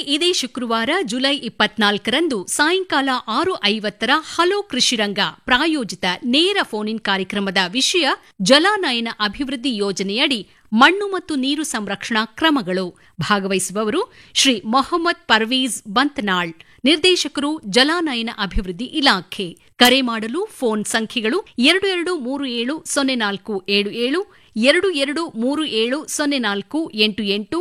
ಇದೇ ಶುಕ್ರವಾರ ಜುಲೈ 24ರಂದು ಸಾಯಂಕಾಲ 6:50 ಹಲೋ ಕೃಷಿರಂಗ ಪ್ರಾಯೋಜಿತ ನೇರ ಫೋನ್ ಇನ್ ಕಾರ್ಯಕ್ರಮದ ವಿಷಯ ಜಲಾನಯನ ಅಭಿವೃದ್ಧಿ ಯೋಜನೆಯಡಿ ಮಣ್ಣು ಮತ್ತು ನೀರು ಸಂರಕ್ಷಣಾ ಕ್ರಮಗಳು. ಭಾಗವಹಿಸುವವರು ಶ್ರೀ ಮೊಹಮ್ಮದ್ ಪರ್ವೀಜ್ ಬಂತನಾಳ್, ನಿರ್ದೇಶಕರು ಜಲಾನಯನ ಅಭಿವೃದ್ಧಿ ಇಲಾಖೆ. ಕರೆ ಮಾಡಲು ಫೋನ್ ಸಂಖ್ಯೆಗಳು 22370477, 22370488,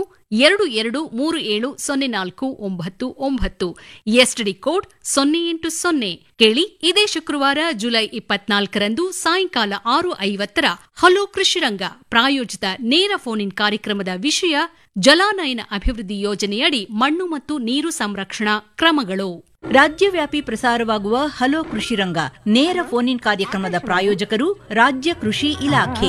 22370499, ಎಸ್ಟಿಡಿ ಕೋಡ್ 080. ಕೇಳಿ, ಇದೇ ಶುಕ್ರವಾರ ಜುಲೈ 24ರಂದು ಸಾಯಂಕಾಲ 6:50 ಹಲೋ ಕೃಷಿರಂಗ ಪ್ರಾಯೋಜಿತ ನೇರ ಫೋನ್ ಇನ್ ಕಾರ್ಯಕ್ರಮದ ವಿಷಯ ಜಲಾನಯನ ಅಭಿವೃದ್ಧಿ ಯೋಜನೆಯಡಿ ಮಣ್ಣು ಮತ್ತು ನೀರು ಸಂರಕ್ಷಣಾ ಕ್ರಮಗಳು. ರಾಜ್ಯವ್ಯಾಪಿ ಪ್ರಸಾರವಾಗುವ ಹಲೋ ಕೃಷಿರಂಗ ನೇರ ಫೋನ್ ಇನ್ ಕಾರ್ಯಕ್ರಮದ ಪ್ರಾಯೋಜಕರು ರಾಜ್ಯ ಕೃಷಿ ಇಲಾಖೆ.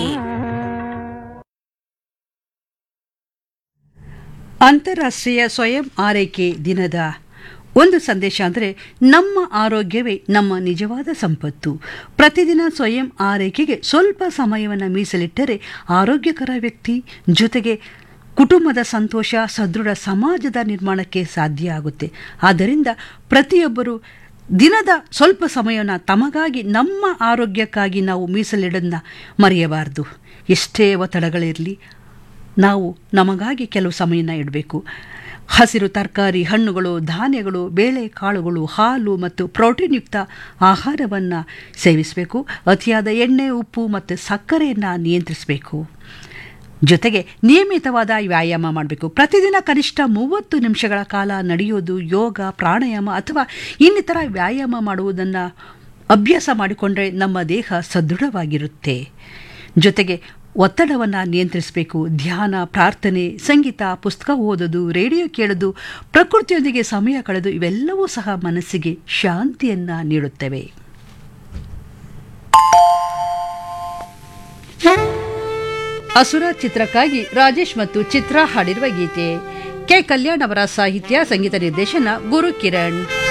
ಅಂತಾರಾಷ್ಟ್ರೀಯ ಸ್ವಯಂ ಆರೈಕೆ ದಿನದ ಒಂದು ಸಂದೇಶ ಅಂದರೆ, ನಮ್ಮ ಆರೋಗ್ಯವೇ ನಮ್ಮ ನಿಜವಾದ ಸಂಪತ್ತು. ಪ್ರತಿದಿನ ಸ್ವಯಂ ಆರೈಕೆಗೆ ಸ್ವಲ್ಪ ಸಮಯವನ್ನು ಮೀಸಲಿಟ್ಟರೆ ಆರೋಗ್ಯಕರ ವ್ಯಕ್ತಿ ಜೊತೆಗೆ ಕುಟುಂಬದ ಸಂತೋಷ, ಸದೃಢ ಸಮಾಜದ ನಿರ್ಮಾಣಕ್ಕೆ ಸಾಧ್ಯ ಆಗುತ್ತೆ. ಆದ್ದರಿಂದ ಪ್ರತಿಯೊಬ್ಬರು ದಿನದ ಸ್ವಲ್ಪ ಸಮಯವನ್ನು ತಮಗಾಗಿ, ನಮ್ಮ ಆರೋಗ್ಯಕ್ಕಾಗಿ ನಾವು ಮೀಸಲಿಡೋದನ್ನ ಮರೆಯಬಾರದು. ಎಷ್ಟೇ ಒತ್ತಡಗಳಿರಲಿ, ನಾವು ನಮಗಾಗಿ ಕೆಲವು ಸಮಯನ ಇಡಬೇಕು. ಹಸಿರು ತರಕಾರಿ, ಹಣ್ಣುಗಳು, ಧಾನ್ಯಗಳು, ಬೇಳೆ ಕಾಳುಗಳು, ಹಾಲು ಮತ್ತು ಪ್ರೋಟೀನ್ ಯುಕ್ತ ಆಹಾರವನ್ನು ಸೇವಿಸಬೇಕು. ಅತಿಯಾದ ಎಣ್ಣೆ, ಉಪ್ಪು ಮತ್ತು ಸಕ್ಕರೆಯನ್ನು ನಿಯಂತ್ರಿಸಬೇಕು. ಜೊತೆಗೆ ನಿಯಮಿತವಾದ ವ್ಯಾಯಾಮ ಮಾಡಬೇಕು. ಪ್ರತಿದಿನ ಕನಿಷ್ಠ 30 ನಿಮಿಷಗಳ ಕಾಲ ನಡೆಯೋದು, ಯೋಗ, ಪ್ರಾಣಾಯಾಮ ಅಥವಾ ಇನ್ನಿತರ ವ್ಯಾಯಾಮ ಮಾಡುವುದನ್ನು ಅಭ್ಯಾಸ ಮಾಡಿಕೊಂಡ್ರೆ ನಮ್ಮ ದೇಹ ಸದೃಢವಾಗಿರುತ್ತೆ. ಜೊತೆಗೆ ಒತ್ತಡವನ್ನು ನಿಯಂತ್ರಿಸಬೇಕು. ಧ್ಯಾನ, ಪ್ರಾರ್ಥನೆ, ಸಂಗೀತ, ಪುಸ್ತಕ ಓದೋದು, ರೇಡಿಯೋ ಕೇಳೋದು, ಪ್ರಕೃತಿಯೊಂದಿಗೆ ಸಮಯ ಕಳೆದು ಇವೆಲ್ಲವೂ ಸಹ ಮನಸ್ಸಿಗೆ ಶಾಂತಿಯನ್ನು ನೀಡುತ್ತವೆ. ಅಸುರ ಚಿತ್ರಕ್ಕಾಗಿ ರಾಜೇಶ್ ಮತ್ತು ಚಿತ್ರ ಹಾಡಿರುವ ಗೀತೆ. ಕೆ ಕಲ್ಯಾಣ್ ಅವರ ಸಾಹಿತ್ಯ, ಸಂಗೀತ ನಿರ್ದೇಶನ ಗುರು ಕಿರಣ್.